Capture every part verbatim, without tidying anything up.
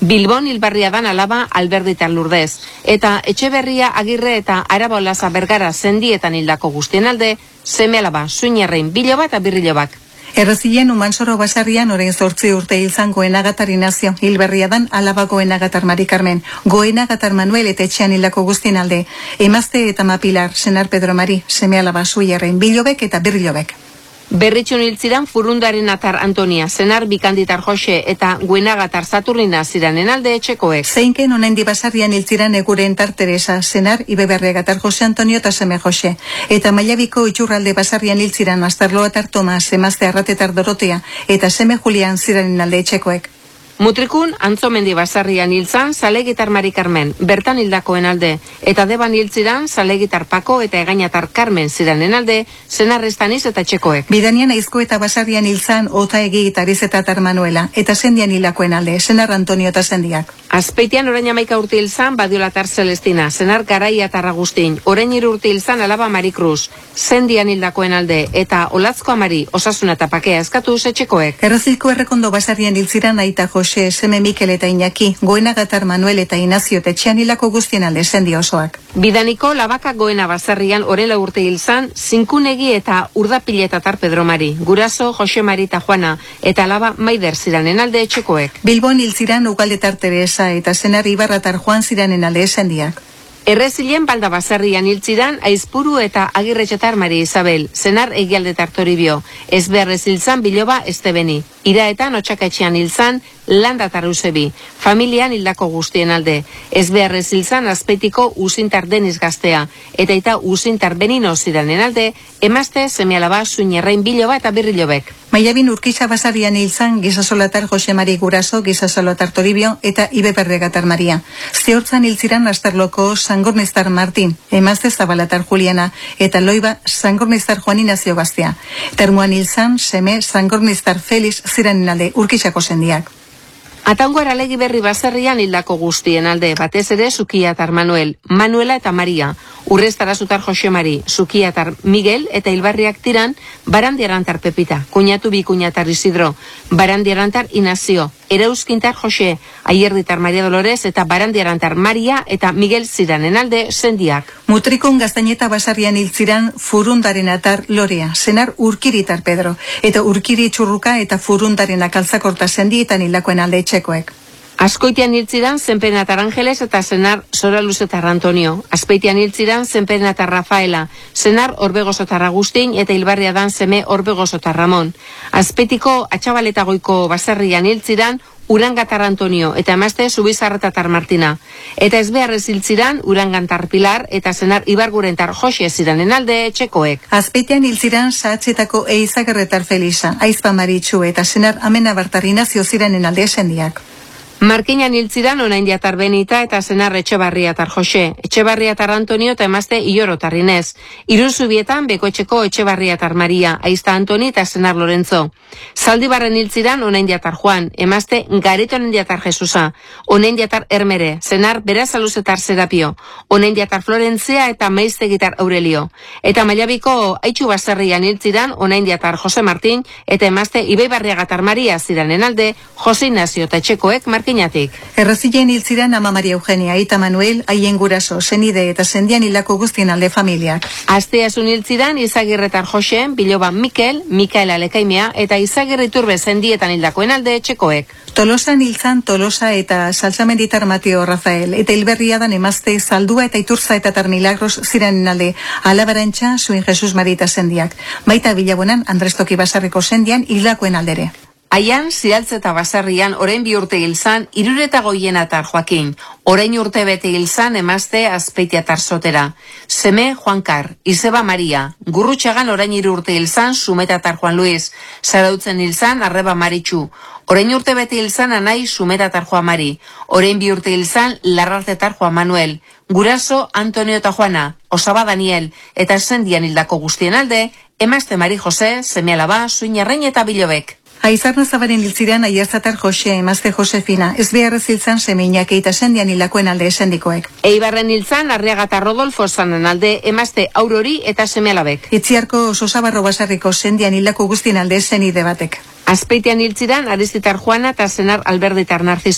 Bilbon Hilbarriadan alaba Alberditar Lurdez. Eta Etxeberria Agirre eta Arabolaza Bergara zendietan hildako guztien alde, seme alaba Suñerrein Biloba eta Birrilobak. Errezilen Umansoro basarrian orain zortzi urte izan Goenagatar Inazio, Hilberriadan alaba Goenagatar Mari Carmen, Goenagatar Manuel eta etxean hildako guztien alde, emazte eta mapilar, senar Pedro Mari, seme alaba Suñerrein Bilobek eta Birrilobek. Berritxun hiltzidan Furundaren atar Antonia, senar Bikanditar Jose eta Guenagatar Saturnina ziranen alde etxekoek. Zeinken onendi basarrian hiltziran eguren tar Teresa, senar Ibeberregatar Jose Antonio eta seme Jose. Eta Mailabiko Itxurralde basarrian hiltziran Astarloatar Tomas, emazte Arratetar Dorotea eta seme Julian ziranen alde etxekoek. Mutrikun Antzomendi basarrian hiltzan Zalegitar Mari Carmen, bertan hildakoen alde, eta Deban hiltziran Zalegitar Pako eta Egainatar Carmen ziranen alde, senarrestaniz eta txekoek. Bidanian Aizko eta basarrian hiltzan Ota Egi eta Arizetatar Manuela, eta sendian hildakoen alde, senar Antonio eta sendiak. Azpeitian orain amaika urte hiltzan Badiolatar Celestina, senar Garaiatar Agustin, orain hiru urte hiltzan alaba Mari Cruz, sendian hildakoen alde, eta Olatzko Amari, Osasuna eta Pakea eskatu etxekoek. Errezilko Errekondo basarrian hiltziran Aita Jose, seme Mikel eta Iñaki, Goenagatar Manuel eta Inazio etxean hilako guztien alde sendi osoak. Bidaniko Labaka Goena basarrian orela urte hilzan, Zinkunegi eta Urdapiletatar Pedro Mari, Guraso Jose Mari eta Juana, eta alaba Maider ziranen alde etxekoek. Bilbon hiltziran Ugaldetar Teresa eta senar Ibarratar Juan ziranen alde sendiak. Errezilen Balda basarrian hiltzidan Aizpuru eta Agirretxetar Mari Isabel, senar Egialdetar Toribio, ezbeharrez hiltzan Biloba Estebeni, iraetan Otxaketxean hiltzan Landatar Usebi, familian hildako guztien alde, ezbeharrez hiltzan Azpeitiko Usintar Deniz Gaztea, eta eta Usintar Benino ziranen alde, emazte seme alaba Suñerrein Biloba eta Birrilobek. Maiabin Urkiza basarrian hiltzan Gizasolatar Jose Mari Guraso, Gizasolatar Toribio eta Ibeberregatar Maria. Zehortzan hiltziran Astarloko Sangorniztar Martin, emazte Zabalatar Juliana, eta Loiba Sangorniztar Juan Inazio Gaztea. Termuan hiltzan seme Sangorniztar Felix ziranen alde Urkizako sendiak. Ataungo Aralegi Berri basarrian hildako guztien alde, batez ere Zukiatar Manuel, Manuela eta Maria, Urreztarazutar Jose Mari, Zukiatar Miguel eta Hilbarriak tiran, Barandiarantar Pepita, Kuñatu bi Kuñatar Isidro, Barandiarantar Inazio, Erauzkintar Jose, Aierditar Maria Dolores eta Barandiarantar Maria eta Miguel ziranen alde sendiak. Mutrikon Gaztaineta basarrian hiltziran Furundaren atar Lorea, senar Urkiritar Pedro, eta Urkiri Txurruka eta Furundaren akaltzakorta sendietan hildakoen alde etxekoek. Azkoitian hiltziran Zenpenatar Angeles eta senar Soraluzetar Antonio. Azpeitian hiltziran Zenpenatar Rafaela, senar Orbegozotar Agustin eta Hilbarriadan seme Orbegozotar Ramon. Azpeitiko Atxabaletagoiko basarrian hiltziran Urangatar Antonio eta emazte Zubizarretatar Martina. Eta ezbeharrez hiltziran Urangantar Pilar eta senar Ibargurentar Jose ziranen alde etxekoek. Azpeitean hiltziran Sahatzetako Eizagerretar Felisa, Aizpa Maritxu eta senar Amenabartar Inazio ziranen alde sendiak. Markinan hiltzidan Onain Diatar Benita eta senar Etxebarriatar Jose, Etxebarriatar Antonio eta emazte Iorotar Inez. Iruzubietan Bekoetxeko Etxebarriatar Maria, Aizta Antoni eta senar Lorenzo. Zaldibarren hiltzidan Onain Diatar Juan, emazte Gareto Onain Diatar Jesusa, Onain Diatar Ermere, senar Berazaluzetar Serapio, Onain Diatar Florentzia eta Maiztegitar Aurelio. Eta Mailabiko Aitxu basarrian hiltzidan Onain Diatar Jose Martin eta emazte Ibeibarriagatar Maria ziranen alde, Jose Inazio eta etxekoek Markin. Errezilen hiltziran Ama Maria Eugenia, Aita Manuel, haien guraso, senide eta sendian hildako guztien alde familiak. Asteasun hiltziran Izagirretar Jose, Biloba Mikel, Mikael Alekaimea eta Izagirre Iturbe sendietan hildakoen alde etxekoek. Tolosan hiltzan Tolosa eta Saltzamenditar Mateo Rafael, eta Hilberriadan emazte Zaldua eta Iturza eta Tarmilagros ziranen alde, Alabarantxa, Suin Jesus Marita sendiak. Baita Bilabonan, Andres Toki Basarriko sendian hildakoen aldere. Aian, Ziraltze eta Basarrian orain bi urte hilzan, Irureta Goienatar Joakin, orain urte bete hilzan emazte Azpeitiatar Sotera. Seme Juankar, Izeba Maria, Gurrutxagan orain hiru urte hilzan Sumetatar Juan Luis, Zarautzen hilzan Arreba Maritxu, orain urte bete hilzan Anai Sumetatar Juan Mari, orain bi urte hilzan Larrartetar Juan Manuel, Guraso Antonio eta Juana, Osaba Daniel, eta sendian hildako guztien alde, emazte Mari Jose, seme alaba, Suñerrein eta Bilobek. Aizarna Zabaren hiltziran Aierzatar Jose, emazte Josefina, ez beharrez hiltzan seme Iñaki eta sendian hildakoen alde esendikoek. Eibarren hiltzan Arriagata Rodolfo zanen alde, emazte Aurori eta seme alabek. Itziarko Sosabarro Basarriko sendian hildako guztien alde senide batek. Azpeitian hiltziran Aristitar Juana eta senar Alberditar Narciso.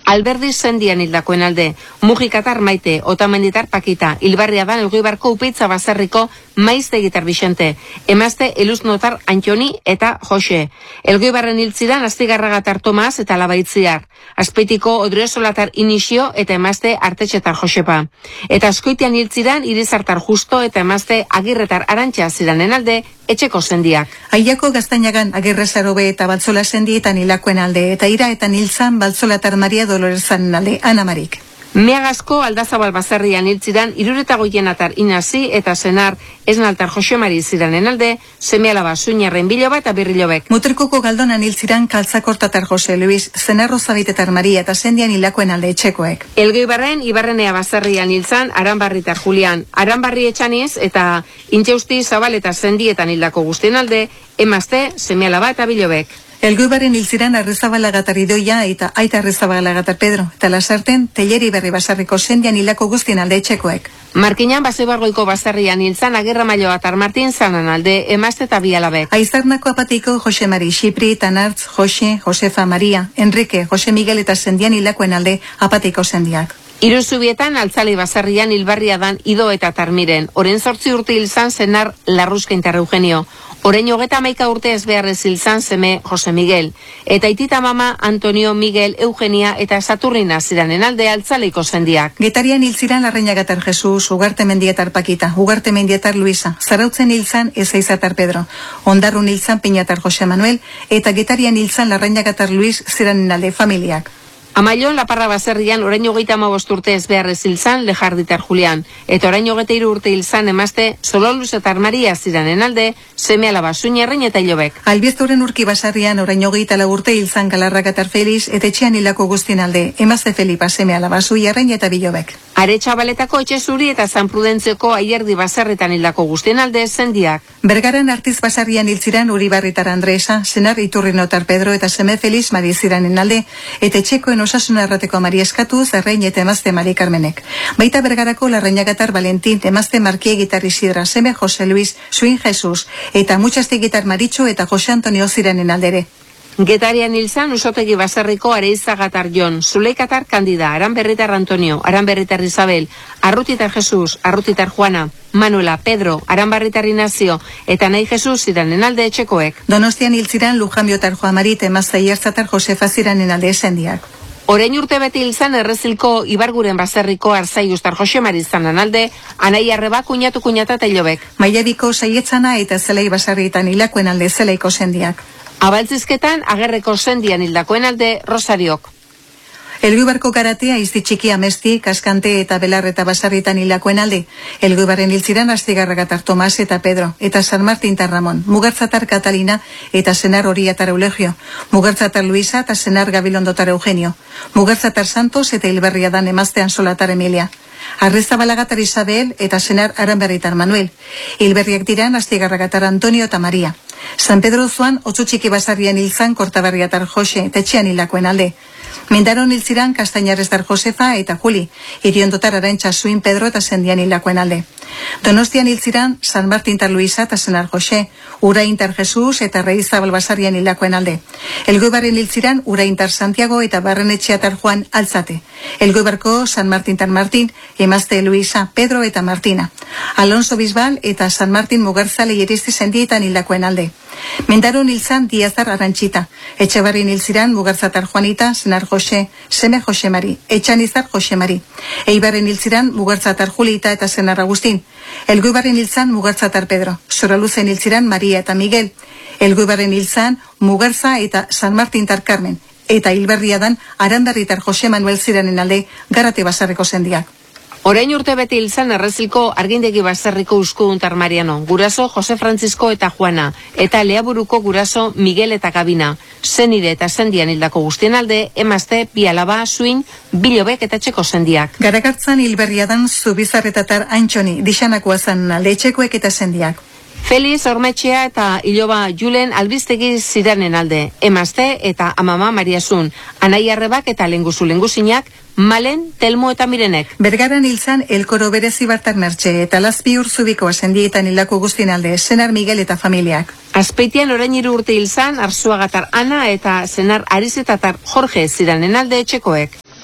Alberdi Sendian hildakoen alde, Mujikatar Maite, Otamenditar Pakita, Ilbarriadan Elgoibarko Upitza Baserriko Maiztegitar Bixente, emazte Eluz Notar Antoni eta Jose. Elgoibarren hiltzidan Astigarragatar Tomas eta Labaitziar, Azpeitiko Odriosolatar Inisio eta emazte Artetxetar Josepa. Eta Askoitian hiltzidan Irizartar Justo eta emazte Agirretar Arantxa ziranen alde, etxeko sendiak. Aiako Gaztainagan Agirrezarobe eta Baltzola sendietan hilakoen alde, eta ira eta niltzan Baltzolatar Maria Dolorezan alde, Ana Marik. Meagazko Aldazabal Baserrian hiltzidan iruretagoienatar Inazi eta senar Esnaltar Josemari ziranen alde, seme alaba Suñarren Biloba eta Birrilobek. Mutrikoko Galdonan hiltziran Kaltzakortatar Jose Luis, Zenarro Zabitetar Maria eta sendian hilakoen alde etxekoek. Elgoibarren Ibarrenea Baserrian hiltzan Aranbarritar Julian, Aranbarri etxaniz eta Intxeusti Zabal eta sendietan hildako guztien alde, emazte, seme alaba eta Bilobek. Elgoibarren hiltziran Arrizabalagar Idoia eta Aita Arrizabalagar Pedro, eta Lasarten Telleri Berri Basarriko sendian hilako guztien alde etxekoek. Markinan Basebargoiko Baserrian hiltzan Agirra Mailoatar Martin zanan alde, emazte eta Bialabek. Aizarnako Apatiko Jose Mari Xipri, Tanartz, Jose, Josefa Maria, Enrique, Jose Miguel eta sendian hilakoen alde Apatiko sendiak. Iruzubietan Altzali Baserrian Hilbarriadan Ido eta Tarmiren, oren zortzi urte hilzan senar Larruzka Inter Eugenio, oren hogeta hamaika urte ez beharrez hilzan seme Jose Miguel, eta itita mama Antonio Miguel Eugenia eta Saturnina ziranen alde Altzaleiko sendiak. Getarian hiltziran Larrañagatar Jesus, Ugarte Mendietar Pakita, Ugarte Mendietar Luisa, Zarautzen hilzan Ezeizatar Pedro, Ondarrun hilzan Piñatar Jose Manuel, eta Getarian hilzan Larrañagatar Luis ziranen alde familiak. Amaion Laparra Baserrian orain hogeita hamabost urte ez beharrez hilzan Lejarditar Julian, eta orain hogeita hiru urte hilzan emazte Sololuz eta Armaria ziranen alde, seme alaba Suñarren eta Ilobek. Albieztoren Urki Basarrian orain hogeita lau urte hilzan Galarragatar Feliz eta etxean hilako guztien alde, emazte Felipa seme alaba Suñarren eta Bilobek. Aretxabaletako Etxe Zuri eta San Prudentzioko Aierdi Baserritan hildako guztien alde sendiak. Bergaran Artiz Basarrian hiltziran Uribarritar Andresa, senar Iturrinotar Pedro eta seme Feliz Mari ziranen alde, eta etxekoen osasuna errateko Mari Eskatu, Zerrein eta emazte Mari Carmenek. Baita Bergarako Larrañagatar Valentín, emazte Markiegitar Isidra, seme Jose Luis, Suin Jesus, eta Mutxastegitar Maritxo eta Jose Antonio ziranen aldere. Getarian hilzan Usotegi Baserriko Areizagatar Jon, Zuleikatar Kandida, Aranberritar Antonio, Aranberritar Isabel, Arrutitar Jesus, Arrutitar Juana, Manuela, Pedro, Aranbarritar Inazio, eta Nahi Jesus ziranen alde etxekoek. Donostian hiltziran Lujambiotar Joa Marit, emazte Iertzatar Josefa ziranen alde esendiak. Orain urte beti hilzan Errezilko Ibarguren Baserriko Arzaiustar Jose Mari zanan alde, Anai Arreba kuñatu kuñata eta Ilobek. Maiabiko Saietzana eta Zelai Basarrietan hilakoen alde Zelaiko sendiak. Abaltzizketan Agerreko sendian hildakoen alde Rosariok. Elgoibarko Garatea izti txiki Amesti, Kaskante eta Belar eta Basarrietan hilakoen alde. Elgoibarren hiltziran Astigarragatar Tomas eta Pedro, eta San Martintar Ramon, Mugartzatar Catalina eta senar Oriatar Eulegio, Mugartzatar Luisa eta senar Gabilondotar Eugenio, Mugartzatar Santos eta Hilberriadan emaztean Solatar Emilia. Arrizabalagar Isabel eta senar Aranberritar Manuel. Hilberriak diran Astigarragatar Antonio eta Maria. San Pedro Zuan, Otsu Txiki Basarrian hilzan Kortabarriatar Jose eta etxean hilakoen alde. Mendaron hiltziran Kastañarrestar Josefa eta Juli, Iriondotar Arantxa Suin Pedro eta sendian hilakoen alde. Donostian hiltziran San Martintar Luisa eta senar Jose, Uraintar Jesus eta Reizabal Basarrian hilakoen alde. Elgoibarren hiltziran Uraintar Santiago eta Barrenetxeatar Juan Altzate. Elgoibarko San Martintar Martin, emazte Luisa, Pedro eta Martina. Alonso Bisbal eta San Martin Mugarzale Iristi sendietan hilakoen alde. Mendaron hilzan Diazar Arantxita, Etxebarrin hiltziran Mugartzatar Juanita, senar Jose, seme Jose Mari, Etxanizar Jose Mari. Eibarren hiltziran Mugartzatar Julita eta senar Agustin. Elgoibarren hilzan Mugartzatar Pedro, Soraluzen hiltziran Maria eta Miguel. Elgoibarren hilzan Mugartza eta San Martintar Carmen, eta Hilberriadan Aranberritar Jose Manuel ziranen alde Garate Basarreko sendiak. Orain urte beti hilzan Errezilko Argindegi Baserriko Uskuduntar Mariano, guraso Jose Francisco eta Juana, eta Leaburuko guraso Miguel eta Gabina, senide eta sendian hildako guztien alde, emazte, Bialaba, Suin, Bilobek eta etxeko sendiak. Garagartzan Hilberriadan Zubizarretatar Antxoni, dixanakoa zan alde etxekoek eta sendiak. Feliz Ormetxea eta Iloba Julen albistegi ziranen alde, emazte eta amama Mariasun, Anai Arrebak eta lenguzu lenguzinak, Malen, Telmo eta Mirenek. Bergaran hilzan Elkoro Berezi Bartar Mertxe eta Lazpi Urzubiko sendietan hildako guztien alde, senar Miguel eta familiak. Azpeitian orain hiru urte hilzan Arzuagatar Ana eta senar Arizetatar Jorge ziranen alde etxekoek.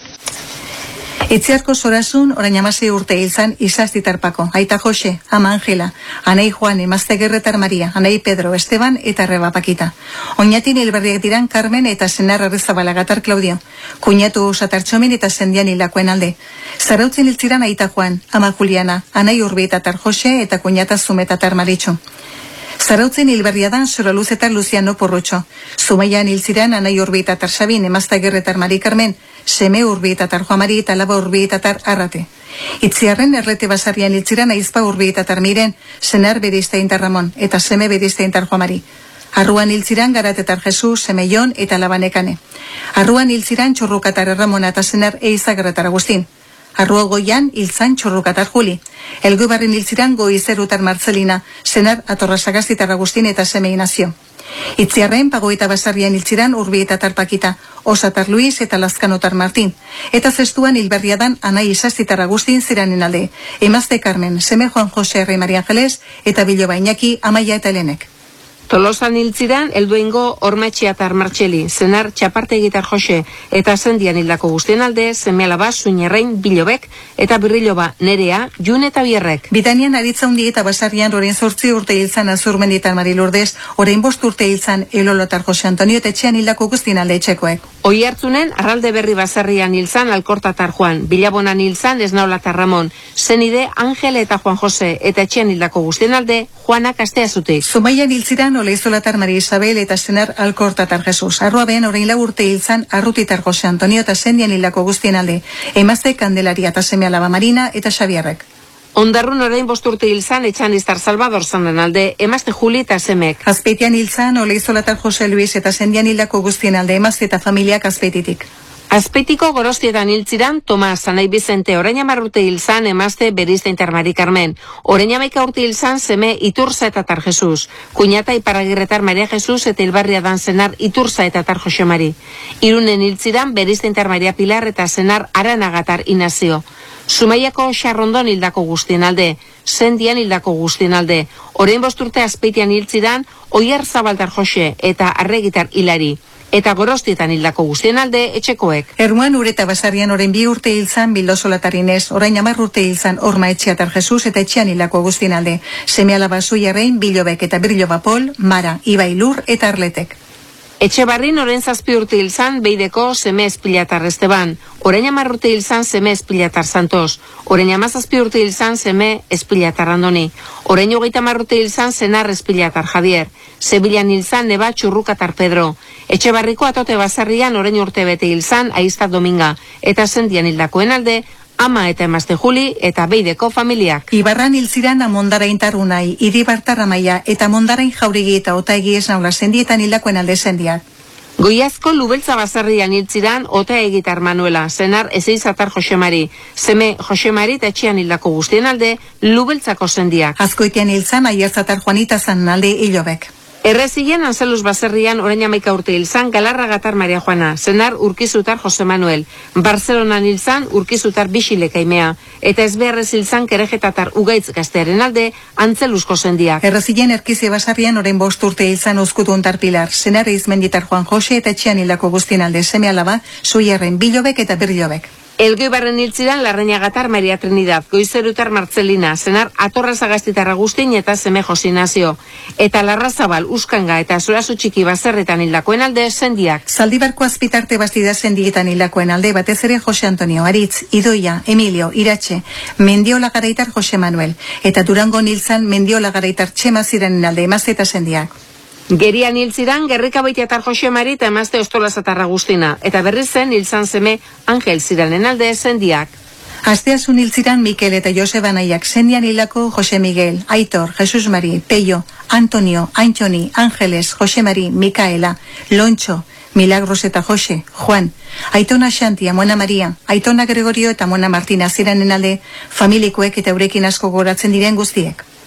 Etziarko Zorasun orain hamasei urte hilzan Izaztitarpako, aita Jose, ama Angela, anai Juan, emazte Gerretar Maria, anai Pedro, Esteban eta Reba Pakita. Oñatin hilberriak diran Carmen eta senar Arrizabala Gatar Claudio, kuñatu Satartxomin eta sendian hilakoen alde. Zarautzen hiltziran aita Juan, ama Juliana, anai Urbietatar Jose eta kuñata Zumetatar Maritxo. Zarautzen hilberriadan Zoroluzetar Luciano Porrutxo. Zumaian hiltziran anai Urbietatar Sabin, emazte Gerretar Mari Carmen, seme Urbietatar Juamari eta laba Urbietatar Arrate. Itziarren errete basarian hiltziran aizpa Urbietatar Miren, senar Beriztaintar Ramon eta seme Beriztaintar Juamari. Arruan hiltziran Garatetar Jesus, seme Jon eta labanekane. Arruan hiltziran Txorrukatar Ramona eta senar Eiza Gerretar Agustin. Arrua goian hiltzan Txorrukatar Juli. Elgoibarren hiltziran Goizerutar Marcelina, senar Atorrasagastitar Agustin eta seme Inazio. Itziarren Pagoita basarrian hiltziran Urbietatar Pakita, Osatar Luis eta Lazkanotar Martin. Eta zestuan hilberriadan anai Izaztitar Agustin ziranen alde. Emazte Carmen, seme Juan Jose Herri Maria Angeles eta Biloba Iñaki, Amaia eta Helenek. Tolosan hiltziran Elduengo Ormetxiatar Martxeli, senar Txapartegitar Jose eta sendian hildako guztien alde, seme alaba Suñerrein Bilobek eta Birriloba Nerea, Jun eta Bierrek. Bitanian aritza hundi eta basarrian orain zortzi urte hiltzan Azurmenditar Mari Lourdes, orain bost urte hiltzan Elolotar Jose Antonio eta etxean hildako guztien alde etxekoek. Oi hartzunen Arralde Berri basarrian hiltzan Alkortatar Juan, Bilabonan hiltzan Esnaolatar Ramon, senide Angel eta Juan Jose eta etxean hildako guztien alde Juana Kasteazutik. Zumaian hiltziran Oleizolatar Mari Isabel eta senar Alkortatar Jesus. Arroa behan orain lau urte hiltzan Arrutitar Jose Antonio eta sendian hildako guztien alde, emazte Kandelaria eta seme alaba Marina eta Xabierrek. Ondarrun orain bost urte hiltzan Etxaniztar Salvador zanen alde, emazte Juli eta semek. Azpeitian hiltzan Oleizolatar Jose Luis eta sendian hildako guztien alde, emazte eta familiak Azpeititik. Azpeitiko Gorostietan hiltziran Tomas, anai Bizente, orain hamar urte hiltzan emazte Beriztaintar Mari Carmen, orain hamaika urte hiltzan seme Iturza eta Tar Jesus, kuñata Iparragirretar Maria Jesus eta hilbarriadan senar Iturza eta Tar Jose Mari. Irunen hiltziran Beriztaintar Maria Pilar eta senar Aranagatar Inazio. Zumaiako Xarrondon hildako guztien alde, sendian hildako guztien alde, orain bost urte Azpeitian hiltziran Oiar Zabaltar Jose eta Arregitar Hilari. Eta Gorostietan hildako guztien alde etxekoek. Ermuan Ureta basarrian orain bi urte hiltzan Bildosolatarines, orain hamar urte hiltzan Orma Etxeatar Jesus eta etxean hildako guztien alde. Seme alaba Zuiarrein, Bilobek eta Birloba Pol, Mara, Ibai Lur eta Arletek. Etxebarrin orain zazpi urte hiltzan Beideko seme Espilatar Esteban, orain hamar urte hiltzan seme Espilatar Santos, orain hamazazpi urte hiltzan seme Espilatar Andoni, orain hogeita hamar urte hiltzan senar Espilatar Javier, Sevillan hiltzan neba Txurrukatar Pedro, Etxebarriko Atote basarrian orain urte bete hiltzan Aizta Dominga, eta sendian hildakoen alde, ama eta emazte Juli eta Beideko familiak. Ibarran hiltziran Amondarain Tarunai, Iribartar Amaia eta Mondarain Jaurigi eta Otaegi esnaula sendietan hildakoen alde sendiak. Goiazko Lubeltza basarrian hiltziran Otaegitar Manuela, senar Ezeizatar Josemari, seme Josemari eta etxean hildako guztien alde Lubeltzako sendiak. Azkoitean hiltzan Aierzatar Juanita zan alde Ilobek. Errezien Anzelus baserrian orain hamaika urte hilzan Galarragatar Maria Juana, senar Urkizutar Jose Manuel, Barcelonan hilzan Urkizutar Bixilekaimea, eta ezbeharrez hilzan Kerejetatar Ugaitz gaztearen alde Antzelusko sendiak. Errezien Erkize basarrian orain bost urte hilzan Uzkutuntar Pilar, senar Izmenditar Juan Jose eta etxean hildako guztien alde seme alaba, Zuiarren Bilobek eta Birlobek. Elgoibarren hiltziran Larreñagatar Maria Trinidad, Goizerutar Martzelina, senar Atorrazagastitar Agustin eta seme Josinazio, eta Larrazabal, Uskanga eta Zorazu Txiki baserretan hildakoen alde sendiak. Zaldibarko Azpitarte Bastida sendietan hildakoen alde batez ere Jose Antonio Aritz, Idoia, Emilio, Iratxe, Mendiola Garaitar Jose Manuel, eta Durango hiltzan Mendiola Garaitar Txema ziranen alde emazte eta sendiak. Gerian hiltziran Gerrika Baitiatar Jose Mari eta emazte Ostolazatar Agustina, eta berriz zen hiltzan seme Angel ziranen alde sendiak. Asteazun hiltziran Mikel eta Joseba Naiak sendian hildako Jose Miguel, Aitor, Jesus Mari, Peio, Antonio, Antxoni, Angeles, Jose Mari, Mikaela, Lontxo, Milagros eta Jose, Juan, Aitona Xanti, Amona Maria, Aitona Gregorio eta Amona Martina ziranen alde familikoek eta eurekin asko goratzen diren guztiek.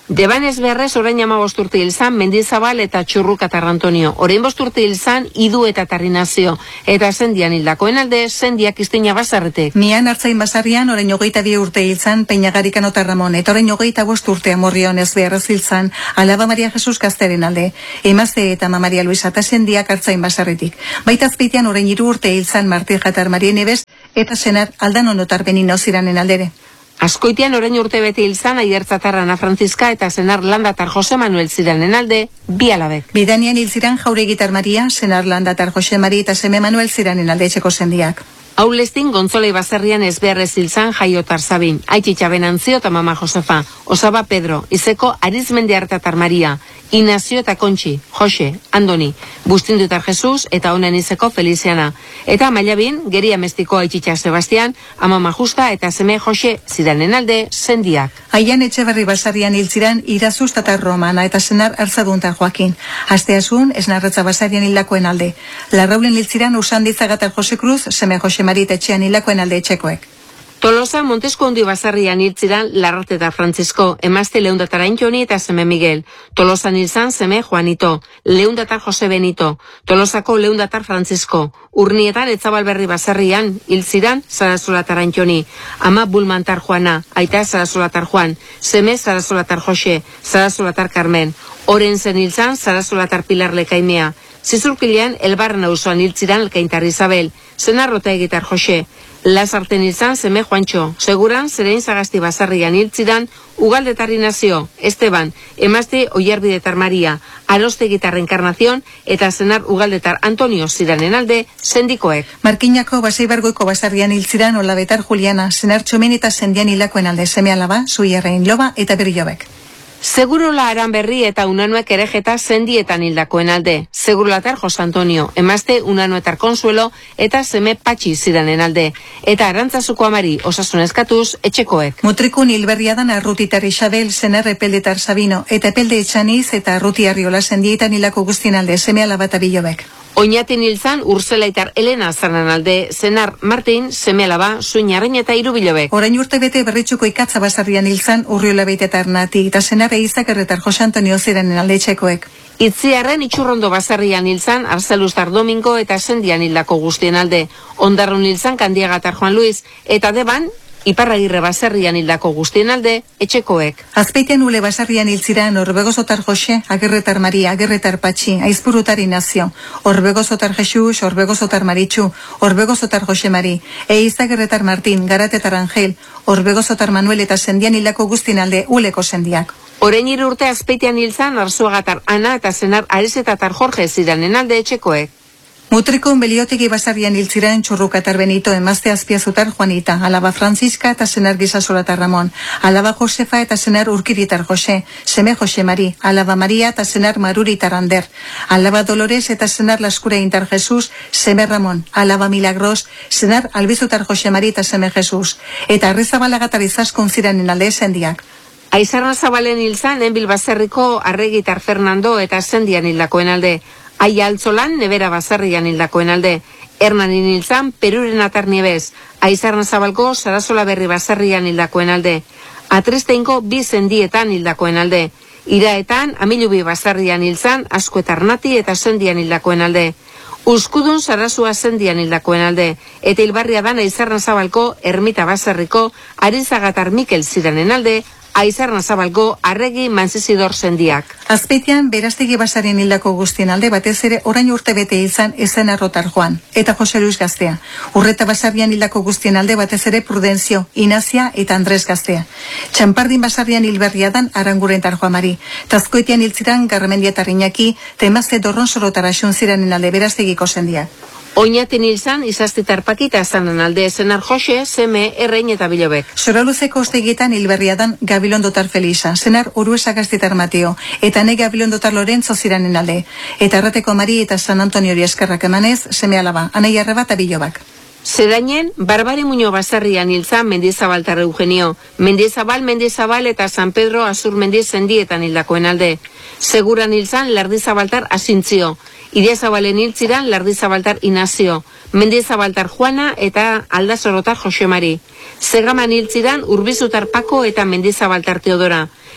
Debanez beharrez orain amabost urte hilzan Mendizabal eta Txurrukatar Antonio. Orain bost urte hilzan Idu eta Tarrinazio. Eta Sendian hildakoen alde, Sendiak Iztina Basarretek. Mian Artzain Basarrian orain hogeita bi urte hilzan Peñagarikano Ramon. Eta orain hogeita bost urte Amorrion ez beharrez hilzan Alaba Maria Jesus Gazteren alde. Emazte eta Ama Maria Luisa eta Sendiak Artzain Basarretik. Baita azpeitean orain hiru urte hilzan Marti Jatar Marien Ebes eta senar Aldano Notar Benino ziranen aldere. Askoitian orain urte bete hilzan Aiertzatar Ana Franziska eta senar Landatar Jose Manuel ziranen alde, bi alabek. Bidanian hil ziran Jauregitar Maria, senar Landatar Jose Mari eta seme Manuel ziranen alde etxeko Sendiak. Aulestin Gontzolei Baserrian ez beharrez hilzan Jaiotar Sabin, Aititxa Benantzio eta Mama Josefa, Osaba Pedro, Izeko Arizmende Artatar Maria, Inazio eta Kontxi, Jose, Andoni, Bustindutar Jesus eta honen Izeko Feliziana. Eta Mailabin, Geria Mestiko Aititxa Sebastian, Amama Justa eta seme Jose ziranen alde Sendiak. Aian Etxeberri Basarrian hil ziran Irazuz eta Romana eta senar Arzaduntar Joakin. Asteasun, Esnarretza Basarrian hildakoen alde. Larraulen hil ziran Usandizagatar Jose Cruz, seme Jose Marit etxean hilakoen alde etxekoek. Tolosa Montesko Hundi Basarrian hiltziran Larratetar Francisco, emazte Leundatar Antoni eta seme Miguel. Tolosan hilzan seme Juanito, Leundatar Jose Benito, Tolosako Leundatar Francisco. Urnietan Etzabalberri Basarrian hiltziran Sarazolatar Antoni, ama Bulmantar Juana, aita Sarazolatar Juan, seme Sarazolatar Jose, Sarazolatar Carmen. Oren zen hilzan Sarazolatar Pilar Lekaimea. Zizurkilean Elbarren auzoan hiltziran Elkaintar Isabel, senarrota egitar Jose. Lazarten hilzan seme Juantxo, seguran zerein Sagasti Basarrian hiltziran Ugaldetar Inazio, Esteban, emazte Oierbidetar Maria, Arostegitar Encarnación eta senar Ugaldetar Antonio ziranen alde Sendikoek. Markinako Baseibargoiko Basarrian hiltziran Olabetar Juliana, senar Txomen eta Sendian hilakoen alde seme alaba, Zuierrein Loba eta Berriobek. Segurola Aranberri eta Unanuek erejeta Sendietan hildakoen alde. Segurolatar Jose Antonio, emazte Unanuetar Konsuelo eta seme Patxi ziranen alde. Eta Arantzazuko Amari, osasun eskatuz, etxekoek. Mutrikun hilberriadan Arrutitar Isabel, senar Epeldetar Sabino, eta Epelde Etxaniz eta Arruti Arriola Sendietan hilako guztien alde, seme alaba eta Bilobek. Oñatin hilzan Urzelaitar Elena zaran alde, senar Martin, seme alaba, Zuinarrein eta Hiru Bilobek. Orain urte bete Berritxuko Ikatza Basarrian hilzan Urriola Beitetar Nati, eta senar Eizakerretar Jose Antonio ziranen alde etxekoek. Itziarren Itxurrondo Basarrian hilzan Arzeluztar Domingo eta Sendian hildako guztien alde. Ondarrun hilzan Kandiagatar Juan Luis eta Deban Iparragirre Basarrian hildako guztien alde etxekoek. Azpeitean Ule Basarrian hiltziran Orbegozotar Jose, Agerretar Maria, Agerretar Patxi, Aizpurutar Inazio, Orbegozotar Jesus, Orbegozotar Maritxu, Orbegozotar Jose Mari, Eizagerretar Martin, Garatetar Angel, Orbegozotar Manuel eta Sendian hildako guztien alde Uleko Sendiak. Orain hiru urte Azpeitean hilzan Arzuagatar Ana eta senar Arizetatar Jorge ziranen alde etxekoek. Mutrikun Beliotegi Basarrian hiltziran Txurrukatar Benito, emazte Azpiazutar Juanita, alaba Franziska eta senar Gizasolatar Ramon, alaba Josefa eta senar Urkiritar Jose, seme Jose Mari, alaba Maria eta senar Maruritar Ander, alaba Dolores eta senar Laskureintar Jesus, seme Ramon, alaba Milagros, senar Albizutar Jose Mari eta seme Jesus, eta Arrezabalagatar Izaskun ziranen alde Sendiak. Aizarra Zabalen hilzan Enbil Baserriko Arregitar Fernando eta Sendian hildakoen alde. Aia Altzolan Nebera Basarrian hildakoen alde. Hernanin hilzan Peruren Atar Niebez. Aizarra Zabalko Sarasola Berri Basarrian hildakoen alde. Atristeinko bi Sendietan hildakoen alde. Iraetan Amilubi Basarrian hilzan Azkuetar Nati eta Sendian hildakoen alde. Uskudun Sarasua Sendian hildakoen alde. Eta Hilbarriadan Aizarra Zabalko Ermita Basarriko Arizagatar Mikel ziranen alde. Aizarra Zabalko Arregi Manzizidor Sendiak. Azpeitean Berastegi Basarien hildako guztien alde batez ere orain urte bete izan Ezen Arrotar Juan eta Jose Luis Gaztea. Urreta Basarien hildako guztien alde batez ere Prudentzio, Inazia eta Andres Gaztea. Txampardin Basarrian hilberriadan Arangurentar Juan Mari. Tazkoitean hiltziran Garmendiatar Iñaki, temazte Dorron Sorotar Asun ziranen alde Berastegiko Sendiak. Oñatin hilzan Izaztitar Pakita zanen alde senar Jose, seme Errein eta Bilobek. Soraluzeko ostegietan hilberriadan Gabilondotar Felisa, senar Uruesa Gaztitar Mateo, eta ne Gabilondotar Lorenzo ziranen alde. Eta Arrateko Mari eta San Antoniori eskerrak emanez, seme alaba, anai arreba eta Bilobak. Zerainen, Barbari Muño Basarrian hilzan Mendizabaltar Eugenio, Mendizabal, Mendizabal eta San Pedro Azur Mendiz Sendietan hildakoen alde. Seguran hilzan Lardizabaltar Asintzio, Iriazabalen hiltziran Lardizabaltar Inazio, Mendizabaltar Juana eta Aldazorotar Jose Mari. Segaman hiltziran Urbizutar Pako eta Mendizabaltar Teodora.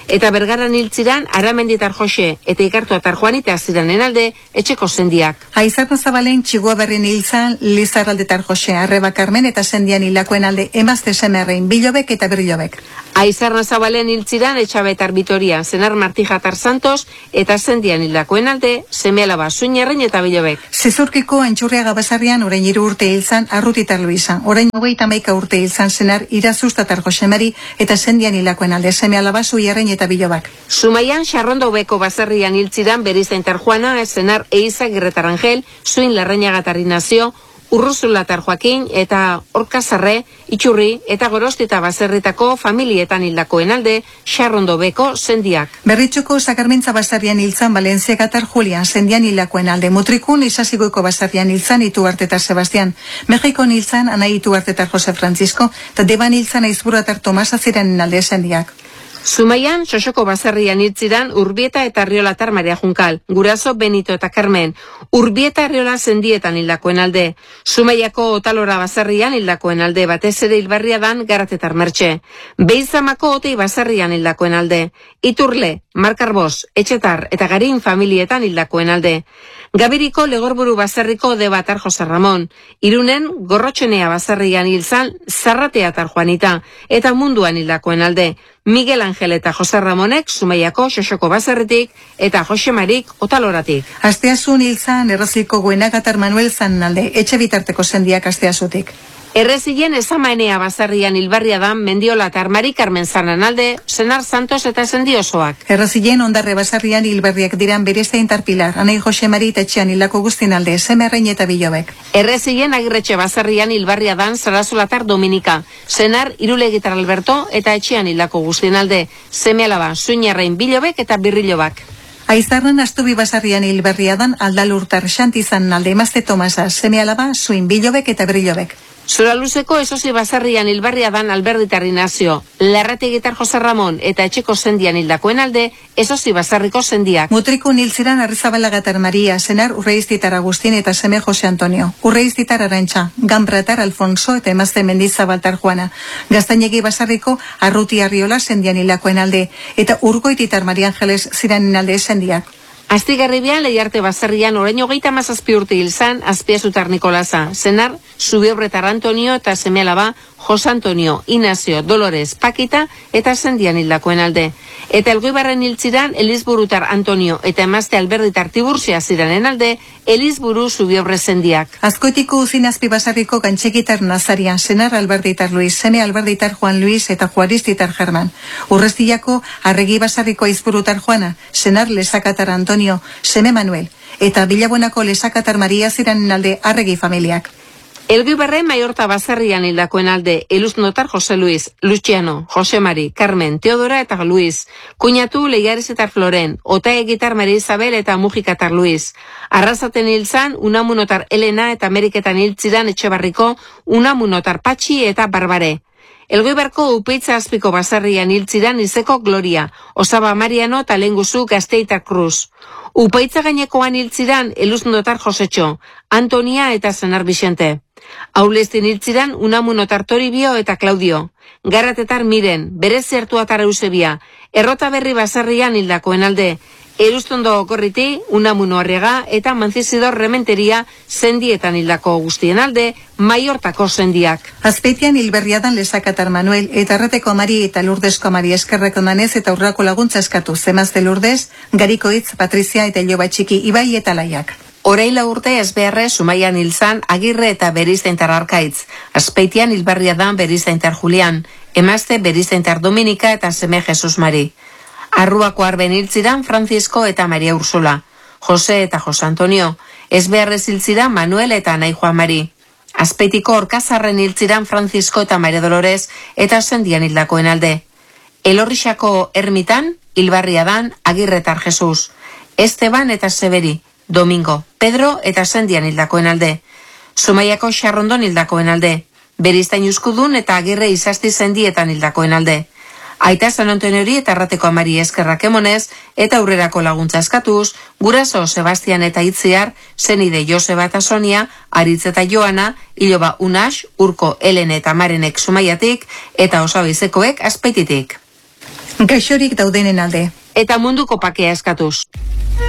Eta Bergaran hiltziran Aramenditar Jose eta Ikartuatar Juanita ziranen alde etxeko sendiak. Aizarno Zabalen txigua berrin hiltzan Lizarraldetar Jose, Arreba Carmen eta sendian hilakoen alde emazte semerrein Bilobek eta Berrilobek. Aizarna Zabalen hiltziran Etxabetar Vitoria, Senar Martijatar Santos eta sendian hildakoen alde seme-alaba Zuñerrein eta Bilobek. Zezurkiko Antxurriaga Basarrian orain hiru urte hiltzan Arrutitar Luisa, orain hogeita hamaika urte hiltzan Senar Irazustatar Josemari eta sendian hilakoen alde seme-alaba Zuñerrein eta Bilobak. Zumaian Xarrondo Beko Basarrian hiltziran Berizaintar Juana, Senar Eiza Girretar Angel, Zuin Larrañagatar Ignacio, Urruzulatar Joaquin eta Orkazarre, Itxurri eta Gorostita baserritako familietan hildakoen alde Xarrondo Beko sendiak. Berritxuko Sakarmentza Basarrian hiltzan Balentziagatar Julian, sendian hildakoen alde Mutrikun Isasigoiko Basarrian hiltzan Ituartetar Sebastian, Mexikon hiltzan Anai Ituartetar Jose Francisco, eta Deban hiltzan Aizburratar Tomasa ziranen alde sendiak. Zumaian, Sosoko Basarrian hiltziran Urbieta eta Arriolatar Maria Junkal, Guraso Benito eta Carmen, Urbieta Arriola sendietan hildakoen alde, Zumaiako Otalora Basarrian hildakoen alde, batez ere Hilbarriadan Garatetar Mertxe, Beizamako Otei Basarrian hildakoen alde, Iturle, Markarbos, Etxetar eta Garin familietan hildakoen alde, Gabiriko Legorburu Basarriko Debatar Jose Ramon, Irunen Gorrotxenea Basarrian hiltzan Zarrateatar Juanita eta Munduan hildakoen alde, Miguel Angel eta Jose Ramonek Zumaiako Sosoko Basarritik eta Jose Marik Otaloratik. Asteazun hiltzan Erroziko Guenagatar Manuel Zanalde, etxe bitarteko sendiak asteazutik. Errezien Ezamaenea Basarrian Hilbarriadan Mendiola eta Mari Carmen Zananalde, Senar Santos eta Sendiosoak. Errezien Ondarre Basarrian Hilberriak diran Berezain Tarpilar, Anai Jose Mari eta Etxean hildako guztinalde, Semerrein eta Bilobek. Errezien Agirretxe Basarrian Hilbarriadan Sarazolatar Dominika, Senar Irulegitar Alberto eta Etxean hildako guztinalde, seme-alaba Zuñerrein Bilobek eta Birrilobak. Aizarran Astubi Basarrian Hilberriadan Aldalurtar Xantizan alde emazte Tomasa, seme-alaba Zuin Bilobek eta Birrilobek. Zoraluzeko Esosi Basarrian Hilbarriadan Alberditar Inazio, Larrategitar Jose Ramon eta etxeko sendian hildakoen alde Esosi Basarriko sendiak. Mutrikun hiltziran Arrizabalagar Maria, Senar Urreiztitar Agustin eta seme Jose Antonio, Urreiztitar Arantxa, Gampratar Alfonso eta emazte Mendizabaltar Juana, Gaztainegi Basarriko Arruti Arriola sendian hildakoen alde eta Urgoititar Maria Angeles ziranen alde sendiak. Astigarribian Leiarte Basarrian orain hogeita hamazazpi urte hilzan Azpiazutar Nikolasa, Senar Zubiobretar Antonio eta seme-alaba Jose Antonio, Inazio, Dolores, Pakita eta sendian hildakoen alde. Eta Elgoibarren hiltziran Elizburutar Antonio eta emazte Alberditar Tiburtzia ziranen alde Elizburu Zubiobre sendiak. Azkoitiko Uzinazpi Basarriko Gantxekitar Nazaria, Senar Alberditar Luis, seme Alberditar Juan Luis eta Juaristitar German. Urrestillako Arregi Basarriko Aizburutar Juana, Senar Lesakatar Antonio, seme Manuel, eta Bilabuenako Lesakatar Maria ziranen alde Arregi familiak. Elgoibarren Maiorta Basarrian hildakoen alde Eluznotar Jose Luis, Luciano, Jose Mari, Carmen, Teodora eta Luis, Kuñatu Leiarezetar Floren, Otaegitar Maria Isabel eta Mujikatar Luis, Arrazaten hiltzan Unamunotar Elena eta Ameriketan hiltzidan Etxebarriko Unamunotar Patxi eta Barbare. Elgoibarko Upeitza Azpiko Basarrian hiltzidan Izeko Gloria, Osaba Mariano eta Lenguzu Gazteitar Cruz. Upaitza gainekoan hiltzidan Eluznotar Josetxo, Antonia eta Senar Vicente. Aulestin hiltzidan Unamunotar Toribio eta Claudio. Garatetar Miren, Berezertuatar Eusebia, Errota Berri Basarrian hildakoen alde, Erustondo Okorriti, Unamuno Arriaga eta Manzizidor Rementeria sendietan hildako guztien alde, Maiortako sendiak. Azpeitian Hilberriadan Lesakatar Manuel eta Errateko Mari eta Lurdezko Mari eskerreko manez eta urrako laguntza eskatu, Zemazte Lurdez, Garikoitz, Patrizia eta Iloba Txiki, Ibai eta Laiak. Oreila urte ez beharre Zumaian hilzan Agirre eta Berizaintar Arkaitz, Azpeitian Hilberriadan Berizaintar Julian, emazte Berizaintar Dominika eta seme Jesus Mari. Arruako Arben hiltziran Francisco eta Maria Ursula, Jose eta Jose Antonio, ez beharrez hiltziran Manuel eta Anai Juan Mari. Azpeitiko Orkazarren hiltziran Francisco eta Maria Dolores eta sendian hildakoen alde. Elorrixako Ermitan, Hilbarriadan Agirretar Jesus, Esteban eta Severi, Domingo, Pedro eta sendian hildakoen alde. Zumaiako Xarrondon hildakoen alde. Beriztain Uzkudun eta Agirre Izasti sendietan hildakoen alde. Aita San Antoniori eta Errateko Amari eskerrak emonez eta aurrerako laguntza eskatuz, Guraso Sebastian eta Itziar, senide Joseba eta Sonia, Aritz eta Joana, Iloba Unax, Urko Helen eta Marenek Zumaiatik eta Osabizekoek Azpeititik. Gaixorik daudenen alde. Eta munduko pakea eskatuz.